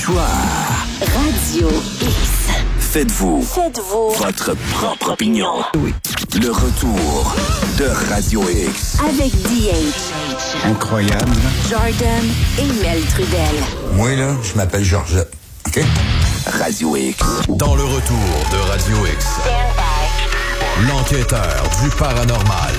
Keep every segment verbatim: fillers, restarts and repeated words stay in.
choix. Radio X. Faites-vous. Faites-vous. Votre propre opinion. Oui. Le retour de Radio X. Avec D H. Incroyable. Jordan et Mel Trudel. Moi, là, je m'appelle Georgette. OK? Radio X. Dans le retour de Radio X. L'enquêteur du paranormal.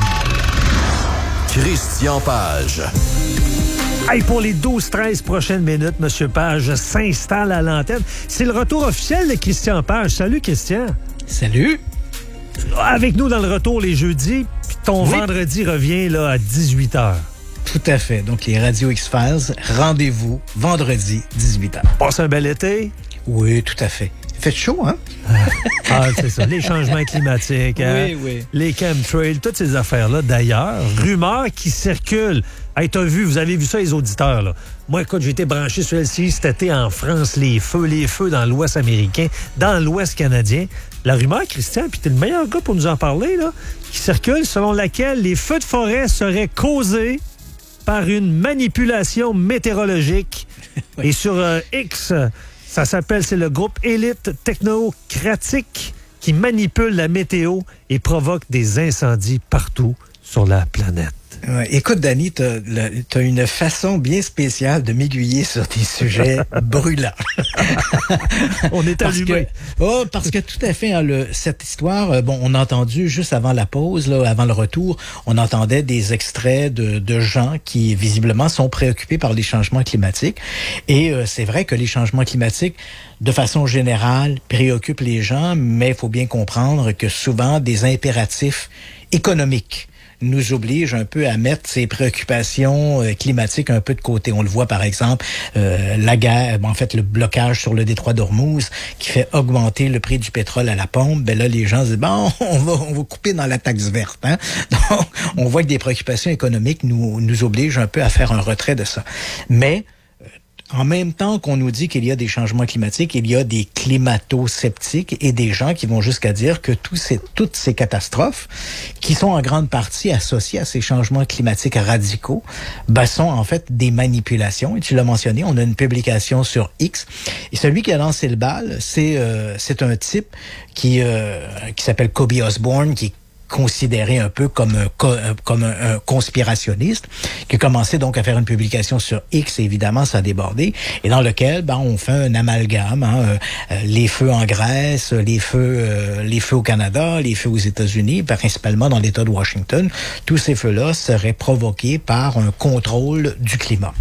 Christian Page. Hey, pour les douze treize prochaines minutes, M. Page s'installe à l'antenne. C'est le retour officiel de Christian Page. Salut, Christian. Salut. Avec nous dans le retour les jeudis, puis ton oui. vendredi revient là, à dix-huit heures. Tout à fait. Donc, les Radio X-Files, rendez-vous vendredi, dix-huit heures. Passe un bel été? Oui, tout à fait. Fait chaud, hein? Ah, c'est ça. Les changements climatiques, hein? Oui, oui. Les chemtrails, toutes ces affaires-là. D'ailleurs, rumeurs qui circulent. Hey, t'as vu, vous avez vu ça, les auditeurs, là. Moi, écoute, j'ai été branché sur L C I cet été en France, les feux, les feux dans l'Ouest américain, dans l'Ouest canadien. La rumeur, Christian, puis t'es le meilleur gars pour nous en parler, là, qui circule selon laquelle les feux de forêt seraient causés par une manipulation météorologique. Oui. Et sur euh, X... Ça s'appelle, c'est le groupe Élite Technocratique qui manipule la météo et provoque des incendies partout sur la planète. Ouais, écoute, Danny, t'as, t'as une façon bien spéciale de m'aiguiller sur des sujets brûlants. On est allumé. Oh, parce que tout à fait, hein, le, cette histoire, euh, bon, on a entendu juste avant la pause, là, avant le retour, on entendait des extraits de, de gens qui, visiblement, sont préoccupés par les changements climatiques. Et euh, c'est vrai que les changements climatiques, de façon générale, préoccupent les gens, mais il faut bien comprendre que souvent, des impératifs économiques nous oblige un peu à mettre ces préoccupations euh, climatiques un peu de côté. On le voit, par exemple, euh, la guerre, en fait, le blocage sur le détroit d'Ormuz qui fait augmenter le prix du pétrole à la pompe. Ben là, les gens se disent, bon, on va, on va couper dans la taxe verte. Hein? Donc, on voit que des préoccupations économiques nous, nous obligent un peu à faire un retrait de ça. Mais, en même temps qu'on nous dit qu'il y a des changements climatiques, il y a des climato-sceptiques et des gens qui vont jusqu'à dire que tous ces, toutes ces catastrophes, qui sont en grande partie associées à ces changements climatiques radicaux, ben, sont en fait des manipulations. Et tu l'as mentionné, on a une publication sur X. Et celui qui a lancé le bal, c'est, euh, c'est un type qui, euh, qui s'appelle Kobe Osborne, qui est considéré un peu comme un, comme un, un conspirationniste, qui a commencé donc à faire une publication sur X, et évidemment, ça a débordé, et dans lequel, ben, on fait un amalgame, hein, euh, les feux en Grèce, les feux, euh, les feux au Canada, les feux aux États-Unis, principalement dans l'État de Washington, tous ces feux-là seraient provoqués par un contrôle du climat.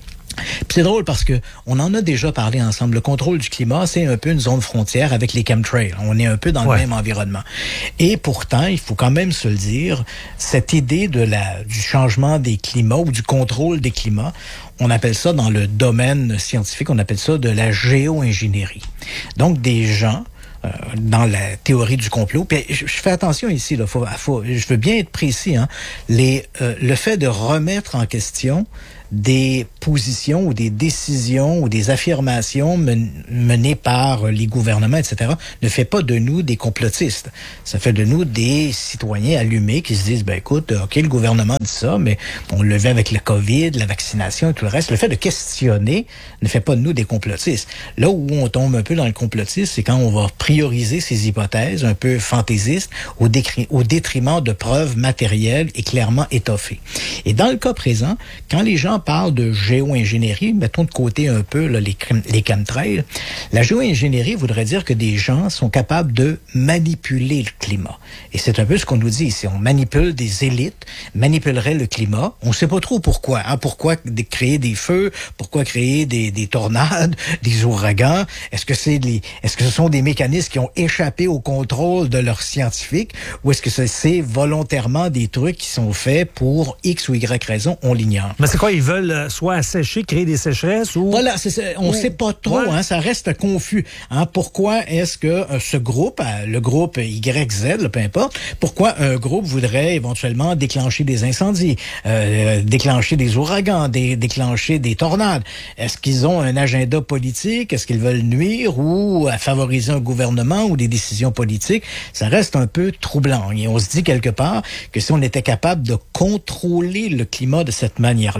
Puis c'est drôle parce que on en a déjà parlé ensemble. Le contrôle du climat, c'est un peu une zone frontière avec les chemtrails. On est un peu dans ouais. le même environnement. Et pourtant, il faut quand même se le dire, cette idée de la du changement des climats ou du contrôle des climats, on appelle ça dans le domaine scientifique, on appelle ça de la géo-ingénierie. Donc des gens Euh, dans la théorie du complot. Puis je, je fais attention ici, là, faut, faut, je veux bien être précis. Hein, les, euh, le fait de remettre en question des positions ou des décisions ou des affirmations men- menées par les gouvernements, et cetera, ne fait pas de nous des complotistes. Ça fait de nous des citoyens allumés qui se disent, ben écoute, OK, le gouvernement dit ça, mais on le fait avec la COVID, la vaccination et tout le reste. Le fait de questionner ne fait pas de nous des complotistes. Là où on tombe un peu dans le complotisme, c'est quand on va prioriser ces hypothèses un peu fantaisistes au, décri- au détriment de preuves matérielles et clairement étoffées. Et dans le cas présent, quand les gens parlent de géo-ingénierie, mettons de côté un peu là, les, les chemtrails, la géo-ingénierie voudrait dire que des gens sont capables de manipuler le climat. Et c'est un peu ce qu'on nous dit ici. On manipule des élites, manipulerait le climat. On ne sait pas trop pourquoi. Hein? Pourquoi créer des feux? Pourquoi créer des, des tornades, des ouragans? Est-ce que c'est les, est-ce que ce sont des mécanismes qui ont échappé au contrôle de leurs scientifiques? Ou est-ce que c'est, c'est volontairement des trucs qui sont faits pour X ou Y raison? On l'ignore. Mais c'est quoi, ils veulent soit assécher, créer des sécheresses ou... Voilà, c'est, c'est, on ne sait pas trop, ouais. hein, ça reste confus. Hein, pourquoi est-ce que euh, ce groupe, euh, le groupe Y Z, là, peu importe, pourquoi un groupe voudrait éventuellement déclencher des incendies, euh, déclencher des ouragans, des, déclencher des tornades? Est-ce qu'ils ont un agenda politique? Est-ce qu'ils veulent nuire ou à favoriser un gouvernement ou des décisions politiques? Ça reste un peu troublant. Et on se dit quelque part que si on était capable de contrôler le climat de cette manière-là,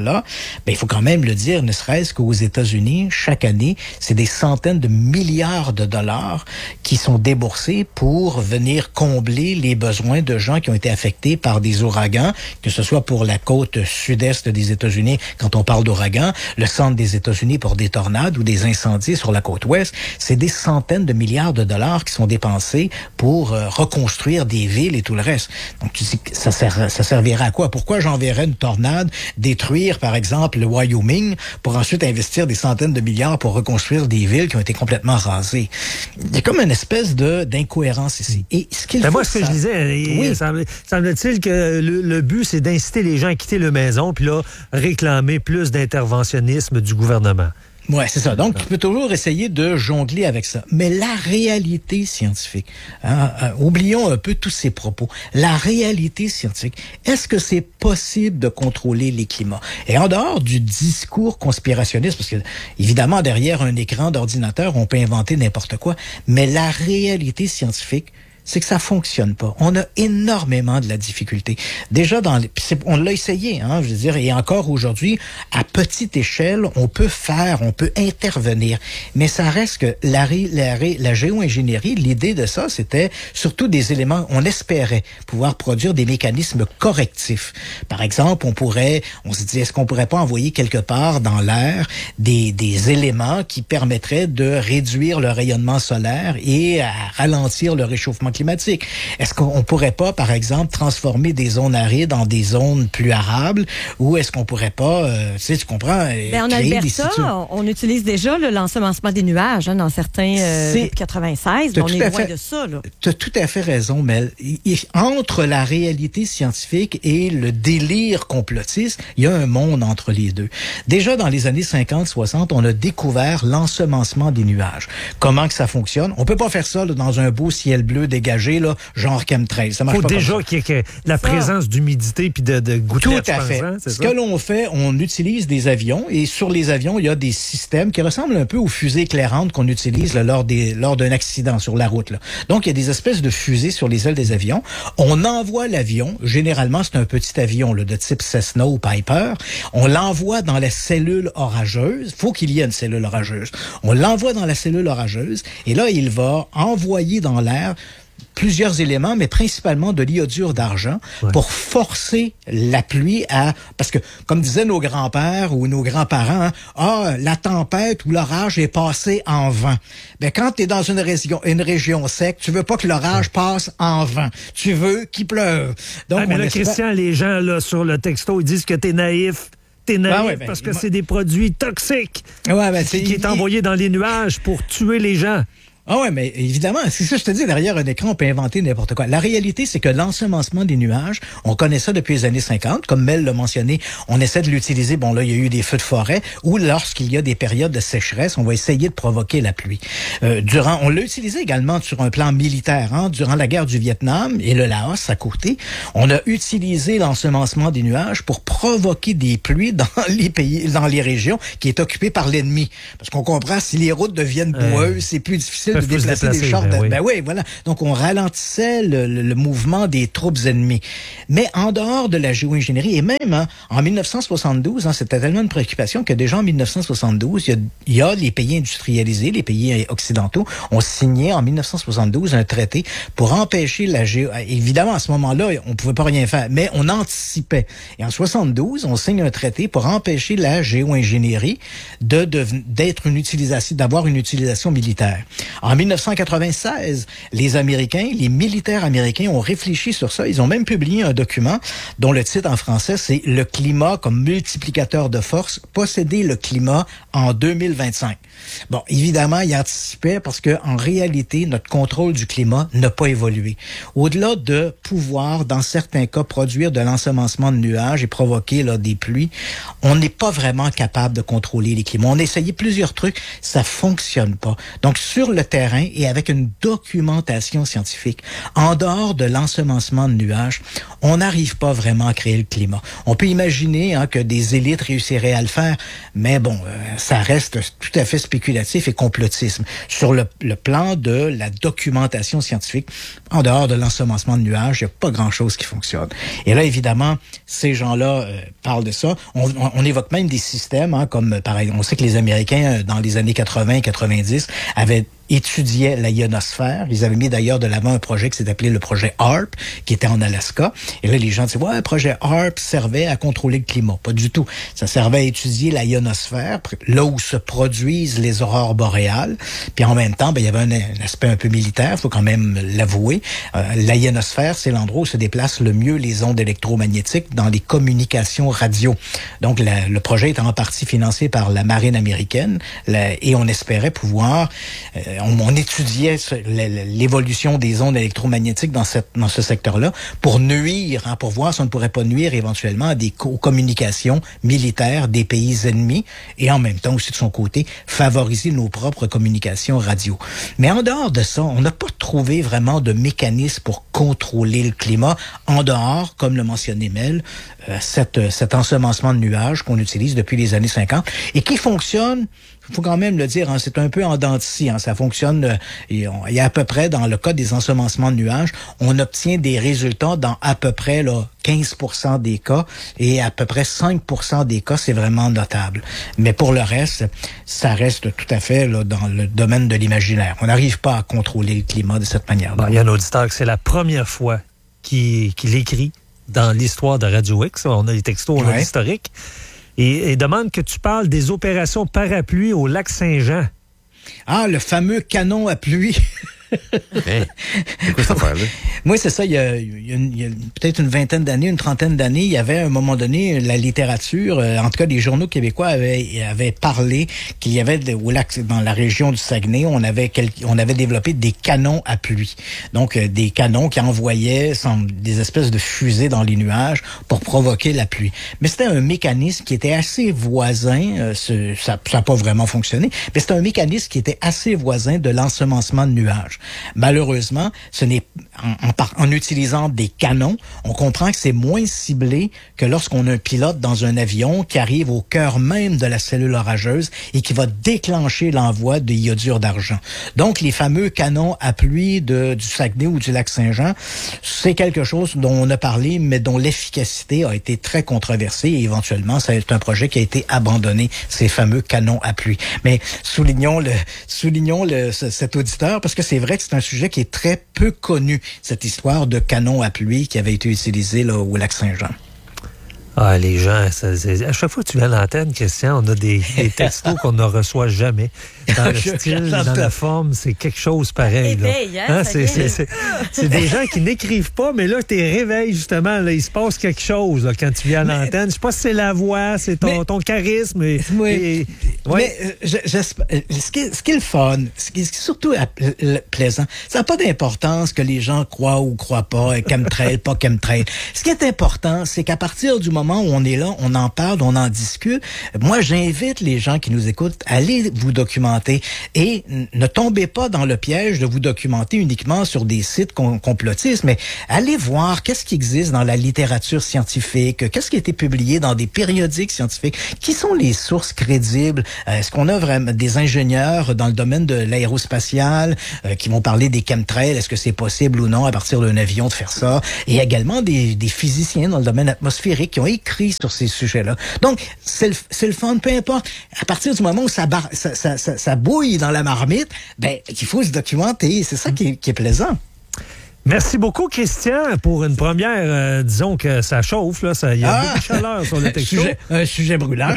ben, il faut quand même le dire, ne serait-ce qu'aux États-Unis, chaque année, c'est des centaines de milliards de dollars qui sont déboursés pour venir combler les besoins de gens qui ont été affectés par des ouragans, que ce soit pour la côte sud-est des États-Unis, quand on parle d'ouragans, le centre des États-Unis pour des tornades ou des incendies sur la côte ouest. C'est des centaines de milliards de dollars qui sont dépensés pour euh, reconstruire des villes et tout le reste. Donc, tu dis que ça, sert, ça servirait à quoi? Pourquoi j'enverrais une tornade détruire, par exemple, le Wyoming pour ensuite investir des centaines de milliards pour reconstruire des villes qui ont été complètement rasées? Il y a comme une espèce de d'incohérence ici. Et ce qu'il ben faut, moi, ce que ça... je disais, oui. semble, semble-t-il que le, le but, c'est d'inciter les gens à quitter leur maison puis là, réclamer plus d'interventionnisme du gouvernement. Ouais, c'est ça. Donc, tu peux toujours essayer de jongler avec ça. Mais la réalité scientifique, hein, euh, oublions un peu tous ces propos. La réalité scientifique, est-ce que c'est possible de contrôler les climats? Et en dehors du discours conspirationniste, parce que, évidemment, derrière un écran d'ordinateur, on peut inventer n'importe quoi, mais la réalité scientifique, c'est que ça fonctionne pas. On a énormément de la difficulté. Déjà, dans les, on l'a essayé, hein, je veux dire, et encore aujourd'hui, à petite échelle, on peut faire, on peut intervenir. Mais ça reste que la, la, la géo-ingénierie, l'idée de ça, c'était surtout des éléments, on espérait pouvoir produire des mécanismes correctifs. Par exemple, on pourrait, on se dit, est-ce qu'on pourrait pas envoyer quelque part dans l'air des, des éléments qui permettraient de réduire le rayonnement solaire et à ralentir le réchauffement climatique? Est-ce qu'on pourrait pas, par exemple, transformer des zones arides en des zones plus arables? Ou est-ce qu'on pourrait pas, euh, tu sais, tu comprends, ben, en Alberta, on, on utilise déjà le l'ensemencement des nuages hein, dans certains euh, depuis quatre-vingt-seize. On est loin fait, de ça. Tu as tout à fait raison, Mel. Il, il, entre la réalité scientifique et le délire complotiste, il y a un monde entre les deux. Déjà dans les années cinquante soixante, on a découvert l'ensemencement des nuages. Comment que ça fonctionne? On peut pas faire ça là, dans un beau ciel bleu dégagé, là, genre chemtrail. Ça marche Faut pas déjà comme ça. qu'il y ait la présence d'humidité puis de, de gouttelette, Tout à fait. je pense, hein, c'est Ce ça? que l'on fait, on utilise des avions et sur les avions, il y a des systèmes qui ressemblent un peu aux fusées éclairantes qu'on utilise là, lors des lors d'un accident sur la route. Là. Donc, il y a des espèces de fusées sur les ailes des avions. On envoie l'avion. Généralement, c'est un petit avion là, de type Cessna ou Piper. On l'envoie dans la cellule orageuse. Faut qu'il y ait une cellule orageuse. On l'envoie dans la cellule orageuse et là, il va envoyer dans l'air plusieurs éléments, mais principalement de l'iodure d'argent ouais. pour forcer la pluie à... Parce que, comme disaient nos grands-pères ou nos grands-parents, hein, ah, la tempête ou l'orage est passé en vent. Ben, quand tu es dans une région, une région sec, tu veux pas que l'orage passe en vent. Tu veux qu'il pleuve. Donc, ah, mais on là, espère... Christian, les gens là sur le texto, ils disent que t'es naïf. T'es naïf ah ouais, ben, parce que moi... c'est des produits toxiques ouais, ben, c'est... qui est envoyé dans les nuages pour tuer les gens. Ah ouais, mais évidemment, c'est ça, je te dis, derrière un écran, on peut inventer n'importe quoi. La réalité, c'est que l'ensemencement des nuages, on connaît ça depuis les années cinquante. Comme Mel l'a mentionné, on essaie de l'utiliser. Bon, là, il y a eu des feux de forêt ou lorsqu'il y a des périodes de sécheresse, on va essayer de provoquer la pluie. Euh, durant, on l'a utilisé également sur un plan militaire, hein, durant la guerre du Vietnam et le Laos à côté. On a utilisé l'ensemencement des nuages pour provoquer des pluies dans les pays, dans les régions qui est occupées par l'ennemi. Parce qu'on comprend, si les routes deviennent boueuses, euh... c'est plus difficile de déplacer, déplacer des chars. Ben, oui. ben oui, voilà. Donc, on ralentissait le, le, le mouvement des troupes ennemies. Mais en dehors de la géo-ingénierie, et même hein, en mille neuf cent soixante-douze, hein, c'était tellement une préoccupation que déjà en mille neuf cent soixante-douze, il y a, il y a les pays industrialisés, les pays occidentaux, ont signé en mille neuf cent soixante-douze un traité pour empêcher la géo... Évidemment, à ce moment-là, on pouvait pas rien faire, mais on anticipait. Et en soixante-douze, on signe un traité pour empêcher la géo-ingénierie de, de, d'être une utilisation, d'avoir une utilisation militaire. En mille neuf cent quatre-vingt-seize, les Américains, les militaires américains ont réfléchi sur ça. Ils ont même publié un document dont le titre en français, c'est « Le climat comme multiplicateur de force, posséder le climat en deux mille vingt-cinq ». Bon, évidemment, ils anticipaient parce que en réalité, notre contrôle du climat n'a pas évolué. Au-delà de pouvoir, dans certains cas, produire de l'ensemencement de nuages et provoquer là, des pluies, on n'est pas vraiment capable de contrôler les climats. On a essayé plusieurs trucs, ça fonctionne pas. Donc, sur le terrain et avec une documentation scientifique. En dehors de l'ensemencement de nuages, on n'arrive pas vraiment à créer le climat. On peut imaginer hein, que des élites réussiraient à le faire, mais bon, euh, ça reste tout à fait spéculatif et complotisme. Sur le, le plan de la documentation scientifique, en dehors de l'ensemencement de nuages, il n'y a pas grand-chose qui fonctionne. Et là, évidemment, ces gens-là euh, parlent de ça. On, on, on évoque même des systèmes, hein, comme par exemple, on sait que les Américains, dans les années quatre-vingts quatre-vingt-dix, avaient étudiaient la ionosphère. Ils avaient mis d'ailleurs de l'avant un projet qui s'est appelé le projet HAARP, qui était en Alaska. Et là, les gens disaient, ouais, le projet HAARP servait à contrôler le climat. Pas du tout. Ça servait à étudier la ionosphère, là où se produisent les aurores boréales. Puis en même temps, ben, il y avait un, un aspect un peu militaire, faut quand même l'avouer. Euh, la ionosphère, c'est l'endroit où se déplacent le mieux les ondes électromagnétiques dans les communications radio. Donc, la, le projet était en partie financé par la marine américaine la, et on espérait pouvoir... Euh, On, on étudiait ce, l'évolution des ondes électromagnétiques dans, cette, dans ce secteur-là pour nuire, hein, pour voir si on ne pourrait pas nuire éventuellement à des co- communications militaires des pays ennemis et en même temps aussi de son côté favoriser nos propres communications radio. Mais en dehors de ça, on n'a pas trouvé vraiment de mécanisme pour contrôler le climat en dehors, comme le mentionnait Mel, euh, cette, cet ensemencement de nuages qu'on utilise depuis les années cinquante et qui fonctionne. Il faut quand même le dire, hein, c'est un peu en dents de scie, hein, ça fonctionne, euh, et on, il y a à peu près, dans le cas des ensemencements de nuages, on obtient des résultats dans à peu près là, quinze pour cent des cas, et à peu près cinq pour cent des cas, c'est vraiment notable. Mais pour le reste, ça reste tout à fait là, dans le domaine de l'imaginaire. On n'arrive pas à contrôler le climat de cette manière-là. Bon, il y a un auditeur que c'est la première fois qu'il, qu'il écrit dans l'histoire de Radio X. On a les textos, on a ouais. l'historique. Et, et demande que tu parles des opérations parapluie au lac Saint-Jean. Ah, le fameux canon à pluie. Hey, c'est quoi cette affaire-là? Moi, c'est ça, il y a, il y a, il y a peut-être une vingtaine d'années, une trentaine d'années, il y avait à un moment donné, la littérature, euh, en tout cas les journaux québécois avaient, avaient parlé qu'il y avait de, au lac, dans la région du Saguenay, on avait, quel, on avait développé des canons à pluie. Donc, euh, des canons qui envoyaient sans, des espèces de fusées dans les nuages pour provoquer la pluie. Mais c'était un mécanisme qui était assez voisin, euh, ce, ça n'a pas vraiment fonctionné, mais c'était un mécanisme qui était assez voisin de l'ensemencement de nuages. Malheureusement, ce n'est en, en, en utilisant des canons, on comprend que c'est moins ciblé que lorsqu'on a un pilote dans un avion qui arrive au cœur même de la cellule orageuse et qui va déclencher l'envoi de iodure d'argent. Donc, les fameux canons à pluie de, du Saguenay ou du lac Saint-Jean, c'est quelque chose dont on a parlé, mais dont l'efficacité a été très controversée et éventuellement, c'est un projet qui a été abandonné, ces fameux canons à pluie. Mais soulignons le, soulignons le, ce, cet auditeur parce que c'est vrai que c'est un sujet qui est très peu connu, cette histoire de canon à pluie qui avait été utilisé là, au lac Saint-Jean. Ah, les gens, ça, c'est, à chaque fois que tu viens à l'antenne, Christian, on a des, des textos qu'on ne reçoit jamais. Dans le style, dans la forme, c'est quelque chose pareil. Là. Réveil, hein, hein, c'est, c'est, c'est, c'est des gens qui n'écrivent pas, mais là, tes réveils, justement, là, il se passe quelque chose là, quand tu viens à l'antenne. Je sais pas si c'est la voix, c'est ton, mais, ton charisme. Et, oui, et, ouais. Mais je, j'espère, ce, qui est, ce qui est le fun, ce qui est surtout plaisant, ça n'a pas d'importance que les gens croient ou croient pas, chemtrail, pas chemtrail. Ce qui est important, c'est qu'à partir du moment où on est là, on en parle, on en discute. Moi, j'invite les gens qui nous écoutent à aller vous documenter et ne tombez pas dans le piège de vous documenter uniquement sur des sites complotistes, mais allez voir qu'est-ce qui existe dans la littérature scientifique, qu'est-ce qui a été publié dans des périodiques scientifiques, qui sont les sources crédibles. Est-ce qu'on a vraiment des ingénieurs dans le domaine de l'aérospatial euh, qui vont parler des chemtrails, est-ce que c'est possible ou non à partir d'un avion de faire ça? Et également des, des physiciens dans le domaine atmosphérique qui ont écrit sur ces sujets-là. Donc, c'est le, c'est le fun, peu importe. À partir du moment où ça, bar, ça, ça, ça, ça bouille dans la marmite, ben, il faut se documenter. C'est ça qui est, qui est plaisant. Merci beaucoup, Christian, pour une première. Euh, disons que ça chauffe, là. Il y a ah, beaucoup de chaleur sur le texto. Sujet, un sujet brûlant.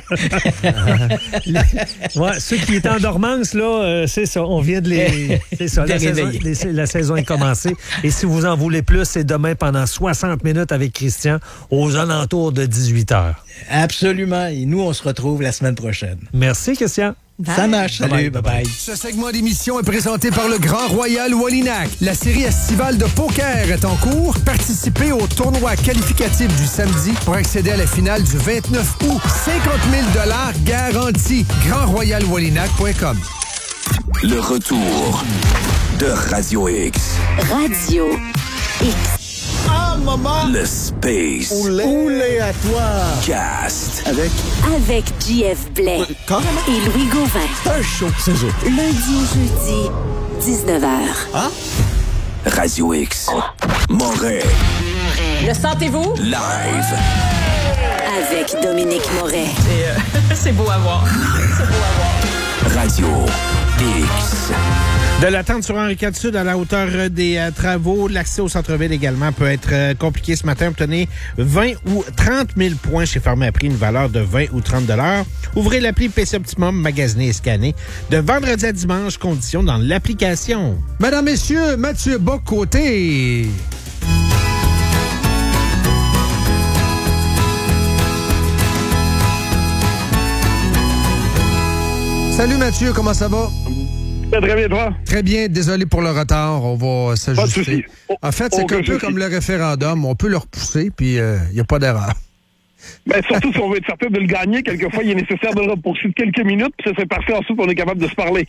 Ouais, ceux qui étaient en dormance, là, euh, c'est ça. On vient de les. C'est ça. La saison, les, la saison est commencée. Et si vous en voulez plus, c'est demain pendant soixante minutes avec Christian aux alentours de dix-huit heures. Absolument. Et nous, on se retrouve la semaine prochaine. Merci, Christian. Bye. Ça marche. Salut, bye-bye. Ce segment d'émission est présenté par le Grand Royal Wallinac. La série estivale de poker est en cours. Participez au tournoi qualificatif du samedi pour accéder à la finale du vingt-neuf août. cinquante mille dollars garantis. grand royal wallinac point com Le retour de Radio X. Radio X. Ah, maman! Le Space. Oulé à toi! Cast. Avec? Avec J F Blais. Carrément. Et Louis Gauvin. Un show, c'est ça. Lundi au jeudi, dix-neuf heures. Ah? Radio X. Moret. Le sentez-vous? Live. Avec Dominique Moret. C'est, euh, c'est beau à voir. C'est beau à voir. Radio X. De l'attente sur Henri quatre Sud à la hauteur des euh, travaux. L'accès au centre-ville également peut être euh, compliqué ce matin. Obtenez vingt ou trente mille points chez Pharmaprix, une valeur de vingt ou trente dollars. Ouvrez l'appli P C Optimum, magasinez et scannez. De vendredi à dimanche, conditions dans l'application. Mesdames, Messieurs, Mathieu Bock-Côté. Salut Mathieu, comment ça va? Très bien, toi? Très bien, désolé pour le retard, on va s'ajuster. Pas de souci. En fait, c'est un peu comme le référendum, on peut le repousser, puis il euh, n'y a pas d'erreur. Ben, surtout si on veut être certain de le gagner, quelquefois, il est nécessaire de le repousser quelques minutes, puis ça, c'est parfait, ensuite, on est capable de se parler.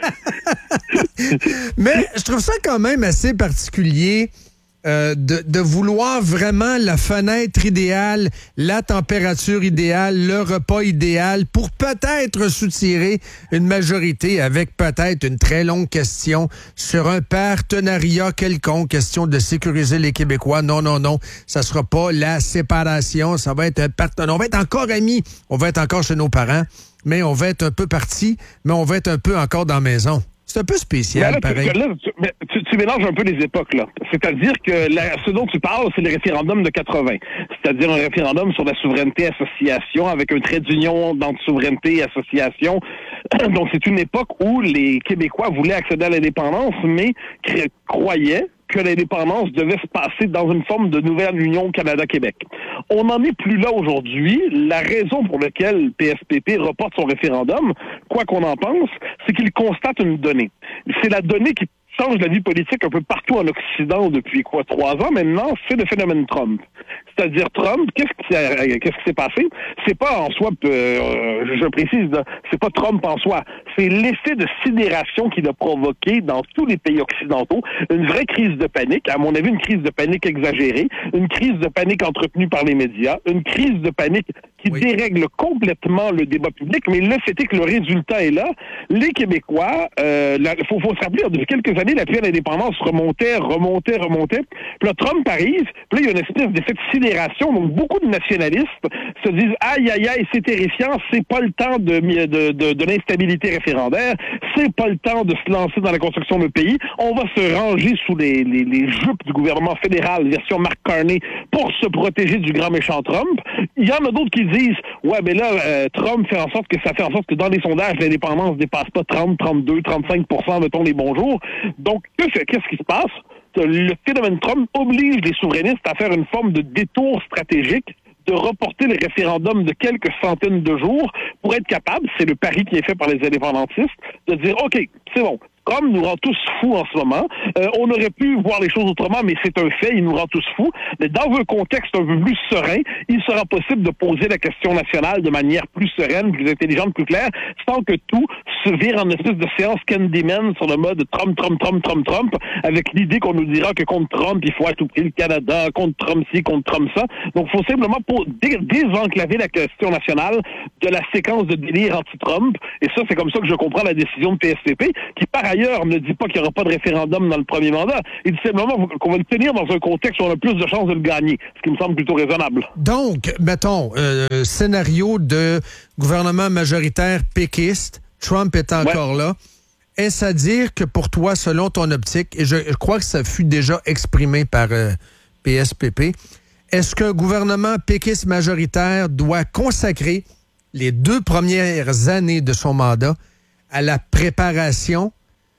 Mais je trouve ça quand même assez particulier euh, de, de vouloir vraiment la fenêtre idéale, la température idéale, le repas idéal pour peut-être soutirer une majorité avec peut-être une très longue question sur un partenariat quelconque, question de sécuriser les Québécois. Non, non, non, ça sera pas la séparation, ça va être un partenariat. On va être encore amis, on va être encore chez nos parents, mais on va être un peu partis, mais on va être un peu encore dans la maison. C'est un peu spécial, là, pareil. Tu, là, tu, tu, tu mélanges un peu les époques, là. C'est-à-dire que la, ce dont tu parles, c'est le référendum de quatre-vingts. C'est-à-dire un référendum sur la souveraineté-association avec un trait d'union d'entre souveraineté et association. Donc, c'est une époque où les Québécois voulaient accéder à l'indépendance, mais cr- croyaient que l'indépendance devait se passer dans une forme de nouvelle union Canada-Québec. On n'en est plus là aujourd'hui. La raison pour laquelle P S P P reporte son référendum, quoi qu'on en pense, c'est qu'il constate une donnée. C'est la donnée qui change la vie politique un peu partout en Occident depuis quoi, trois ans maintenant, c'est le phénomène Trump. C'est-à-dire Trump, qu'est-ce qui s'est, qu'est-ce qui s'est passé? C'est pas en soi, euh, je précise, c'est pas Trump en soi, c'est l'effet de sidération qu'il a provoqué dans tous les pays occidentaux, une vraie crise de panique, à mon avis une crise de panique exagérée, une crise de panique entretenue par les médias, une crise de panique qui oui. dérègle complètement le débat public, mais le fait est que le résultat est là. Les Québécois, il euh, faut, faut se rappeler, depuis quelques années, l'appui à l'indépendance remontait, remontait, remontait. Puis là, Trump arrive, puis là, il y a une espèce d'effet de sidération. Donc, beaucoup de nationalistes se disent « Aïe, aïe, aïe, c'est terrifiant, c'est pas le temps de, de, de, de l'instabilité référendaire, c'est pas le temps de se lancer dans la construction de pays. On va se ranger sous les, les, les jupes du gouvernement fédéral, version Mark Carney, pour se protéger du grand méchant Trump. » Il y en a d'autres qui disent « Ouais, mais là, euh, Trump fait en sorte que ça fait en sorte que dans les sondages, l'indépendance dépasse pas trente, trente-deux, trente-cinq pour cent, mettons les bons jours. » Donc, qu'est-ce qui se passe? Le phénomène Trump oblige les souverainistes à faire une forme de détour stratégique, de reporter le référendum de quelques centaines de jours pour être capable, c'est le pari qui est fait par les indépendantistes, de dire, OK, c'est bon, Trump nous rend tous fous en ce moment. Euh, on aurait pu voir les choses autrement, mais c'est un fait, il nous rend tous fous. Mais dans un contexte un peu plus serein, il sera possible de poser la question nationale de manière plus sereine, plus intelligente, plus claire, sans que tout se vire en espèce de séance Candyman sur le mode Trump, Trump, Trump, Trump, Trump, avec l'idée qu'on nous dira que contre Trump, il faut à tout prix le Canada, contre Trump ci, contre Trump ça. Donc, il faut simplement pour dé- désenclaver la question nationale de la séquence de délire anti-Trump. Et ça, c'est comme ça que je comprends la décision de P S P P, qui par ailleurs ne dit pas qu'il n'y aura pas de référendum dans le premier mandat. Il dit simplement qu'on va le tenir dans un contexte où on a plus de chances de le gagner, ce qui me semble plutôt raisonnable. Donc, mettons, euh, scénario de gouvernement majoritaire péquiste, Trump est encore ouais. là. Est-ce à dire que pour toi, selon ton optique, et je, je crois que ça fut déjà exprimé par euh, P S P P, est-ce qu'un gouvernement péquiste majoritaire doit consacrer les deux premières années de son mandat à la préparation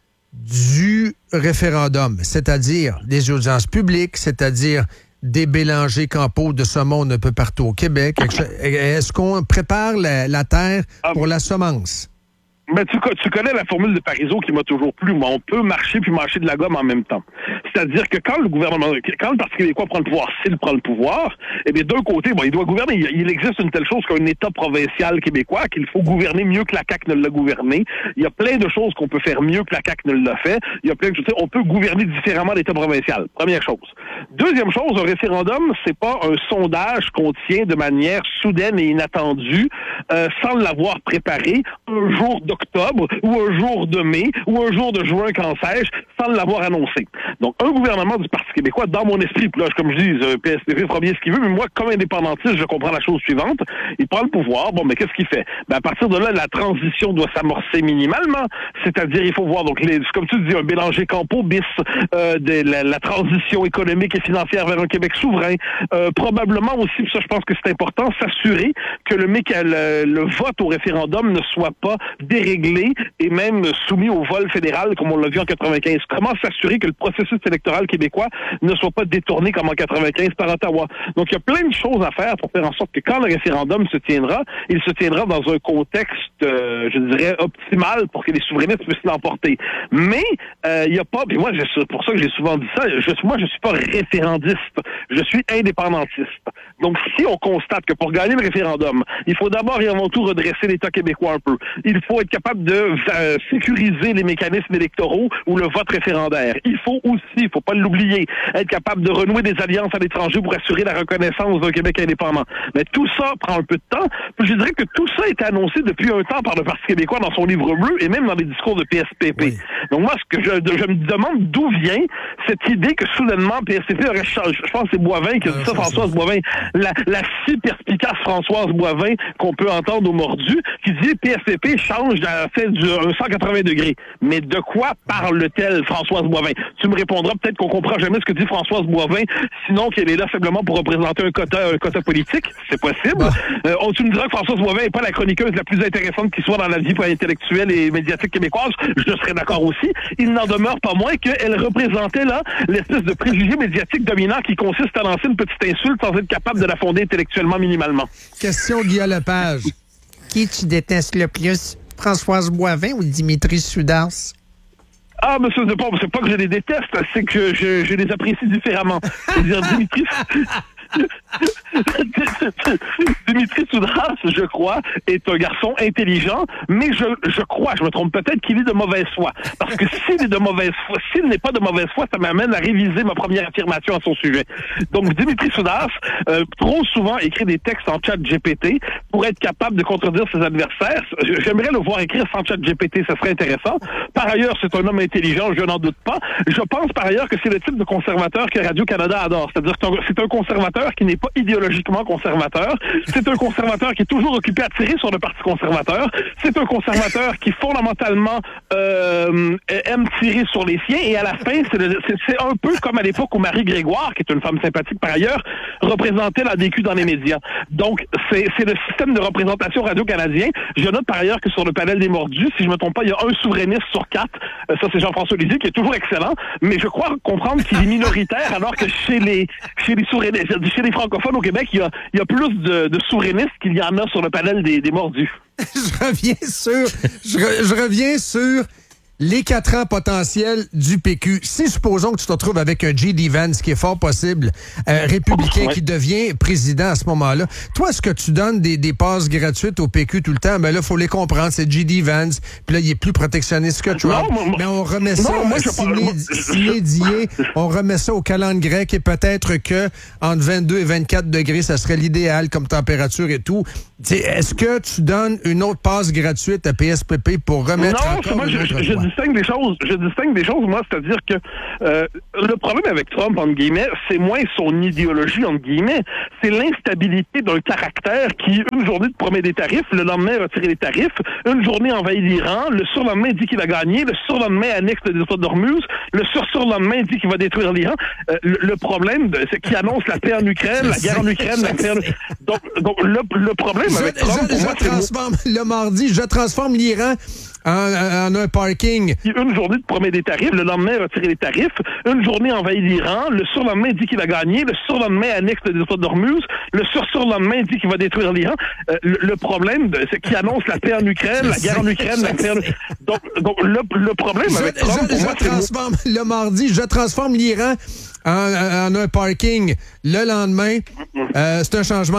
du référendum, c'est-à-dire des audiences publiques, c'est-à-dire des Bélanger Campo de ce monde un peu partout au Québec? Est-ce qu'on prépare la, la terre pour la semence? Ben, tu, tu connais la formule de Parizeau qui m'a toujours plu. Moi, on peut marcher puis mâcher de la gomme en même temps. C'est-à-dire que quand le gouvernement, quand le Parti québécois prend le pouvoir, s'il prend le pouvoir, eh bien, d'un côté, bon, il doit gouverner. Il, il existe une telle chose qu'un État provincial québécois, qu'il faut gouverner mieux que la C A Q ne l'a gouverné. Il y a plein de choses qu'on peut faire mieux que la C A Q ne l'a fait. Il y a plein de choses. On peut gouverner différemment l'État provincial. Première chose. Deuxième chose, un référendum, c'est pas un sondage qu'on tient de manière soudaine et inattendue, euh, sans l'avoir préparé un jour d'octobre ou un jour de mai ou un jour de juin, quand sais-je, sans l'avoir annoncé. Donc, un gouvernement du Parti québécois, dans mon esprit, puis là, comme je dis, le P S P P fera bien ce qu'il veut, mais moi, comme indépendantiste, je comprends la chose suivante. Il prend le pouvoir. Bon, mais qu'est-ce qu'il fait? Ben, à partir de là, la transition doit s'amorcer minimalement. C'est-à-dire, il faut voir, donc, les, comme tu dis, un Bélanger Campo bis, euh, de la, la transition économique et financière vers un Québec souverain. Euh, probablement aussi, puis ça, je pense que c'est important, s'assurer que le, méca- le, le vote au référendum ne soit pas déréglé et même soumis au vol fédéral, comme on l'a vu en quatre-vingt-quinze. Comment s'assurer que le processus électoral québécois ne soit pas détourné comme en quatre-vingt-quinze par Ottawa? Donc, il y a plein de choses à faire pour faire en sorte que quand le référendum se tiendra, il se tiendra dans un contexte, euh, je dirais, optimal pour que les souverainistes puissent l'emporter. Mais, euh, il n'y a pas, puis moi, c'est pour ça que j'ai souvent dit ça, je, moi, je suis pas référendiste, je suis indépendantiste. Donc, si on constate que pour gagner le référendum, il faut d'abord et avant tout redresser l'État québécois un peu. Il faut être capable de euh, sécuriser les mécanismes électoraux ou le vote référendaire. Il faut aussi, il faut pas l'oublier, être capable de renouer des alliances à l'étranger pour assurer la reconnaissance d'un Québec indépendant. Mais tout ça prend un peu de temps. Puis je dirais que tout ça a été annoncé depuis un temps par le Parti québécois dans son livre bleu et même dans les discours de P S P P. Oui. Donc moi, ce que je, je me demande d'où vient cette idée que soudainement P S P P aurait changé. Je pense que c'est Boivin qui a dit euh, ça, Françoise ça. Boivin. La, la si perspicace Françoise Boivin qu'on peut entendre au mordu, qui dit P S P P change à fait du cent quatre-vingts degrés. Mais de quoi parle-t-elle, Françoise Boivin? Tu me répondras peut-être qu'on comprend jamais ce que dit Françoise Boivin, sinon qu'elle est là faiblement pour représenter un quota, un quota politique. C'est possible. Bah. Euh, on, tu me diras que Françoise Boivin n'est pas la chroniqueuse la plus intéressante qui soit dans la vie intellectuelle et médiatique québécoise. Je serais d'accord aussi. Il n'en demeure pas moins qu'elle représentait là l'espèce de préjugé médiatique dominant qui consiste à lancer une petite insulte sans être capable de la fonder intellectuellement minimalement. Question Guillaume Lepage. Qui tu détestes le plus, Françoise Boivin ou Dimitri Soudas? Ah, monsieur Dupont, c'est pas que je les déteste, c'est que je, je les apprécie différemment. C'est-à-dire, Dimitri... Dimitri Soudas, je crois, est un garçon intelligent, mais je, je crois, je me trompe peut-être qu'il est de mauvaise foi. Parce que s'il est de mauvaise foi, s'il n'est pas de mauvaise foi, ça m'amène à réviser ma première affirmation à son sujet. Donc, Dimitri Soudas, euh, trop souvent écrit des textes en chat G P T pour être capable de contredire ses adversaires. J'aimerais le voir écrire sans chat G P T, ça serait intéressant. Par ailleurs, c'est un homme intelligent, je n'en doute pas. Je pense par ailleurs que c'est le type de conservateur que Radio-Canada adore. C'est-à-dire que c'est un conservateur qui n'est pas idéologiquement conservateur. C'est un conservateur qui est toujours occupé à tirer sur le Parti conservateur. C'est un conservateur qui, fondamentalement, euh, aime tirer sur les siens. Et à la fin, c'est, le, c'est, c'est un peu comme à l'époque où Marie Grégoire, qui est une femme sympathique par ailleurs, représentait l'A D Q dans les médias. Donc, c'est, c'est le système de représentation radio-canadien. Je note par ailleurs que sur le panel des mordus, si je me trompe pas, il y a un souverainiste sur quatre. Euh, ça, c'est Jean-François Lisée, qui est toujours excellent. Mais je crois comprendre qu'il est minoritaire, alors que chez les, chez les souverainistes, chez les francophones au Québec, il y a, il y a plus de, de souverainistes qu'il y en a sur le panel des, des mordus. je reviens sur, je, re, je reviens sur les quatre ans potentiels du P Q. Si, supposons que tu te retrouves avec un J D Vance, qui est fort possible, euh, républicain, ouais. qui devient président à ce moment-là, toi, est-ce que tu donnes des, des passes gratuites au P Q tout le temps? Ben là, il faut les comprendre, c'est J D Vance, puis là, il est plus protectionniste que Trump. Non, moi, mais on remet ça, non, moi, ciné-dié, on remet ça au calendrier grec, et peut-être que entre vingt-deux et vingt-quatre degrés, ça serait l'idéal comme température et tout. T'sais, est-ce que tu donnes une autre passe gratuite à P S P P pour remettre non, encore moi, une je, autre je, je distingue des choses. Je distingue des choses, moi, c'est-à-dire que euh, le problème avec Trump, entre guillemets, c'est moins son idéologie, entre guillemets, c'est l'instabilité d'un caractère qui, une journée, te promet des tarifs, le lendemain, retire les tarifs, une journée envahit l'Iran, le surlendemain dit qu'il a gagné, le surlendemain annexe le détroit d'Ormuz, le sur-surlendemain dit qu'il va détruire l'Iran. Euh, le, le problème, c'est qu'il annonce la paix en Ukraine, la guerre en Ukraine, la paix en... Donc, donc le, le problème je, avec Trump, je, je moi, transforme, le mardi, je transforme l'Iran en, en un parking. Une journée de promet des tarifs, le lendemain retirer les tarifs, une journée envahit l'Iran, le surlendemain dit qu'il a gagné, le surlendemain annexe le détroit d'Ormuz, le sur-surlendemain dit qu'il va détruire l'Iran. Euh, le, le problème, de, c'est qu'il annonce la paix en Ukraine, la guerre en Ukraine, la paix en... Donc, donc le, le problème je, avec Trump, je, je moi, transforme, le mardi, je transforme l'Iran en, en un parking. Le lendemain, euh, c'est un changement